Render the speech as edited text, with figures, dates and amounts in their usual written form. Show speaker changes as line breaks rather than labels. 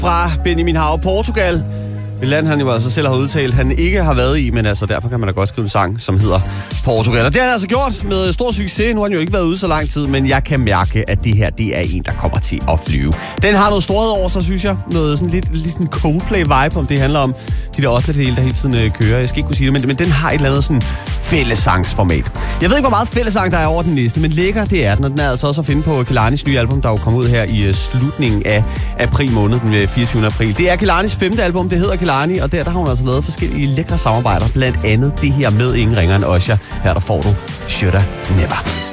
fra Benjamin Hav, Portugal. Et land, han jo altså selv har udtalt, han ikke har været i, men altså derfor kan man da godt skrive en sang, som hedder Portugal. Og det har han altså gjort med stor succes. Nu har han jo ikke været ude så lang tid, men jeg kan mærke, at det her, det er en, der kommer til at flyve. Den har noget storhed over sig, synes jeg. Noget sådan lidt sådan Coldplay-vibe, om det handler om de der 8 dele, der hele tiden kører. Jeg skal ikke kunne sige det, men den har et eller andet sådan fællesangsformat. Jeg ved ikke, hvor meget fællesang der er over den liste, men lækker det er den, og den er altså også at finde på Kelanis nye album, der jo kom ud her i slutningen af april måned, den 24. april. Det er Kelanis 5. album, det hedder Kelani, og der har hun altså lavet forskellige lækre samarbejder, blandt andet det her med ingen ringer end Usher. Her der får du Shoulda Never.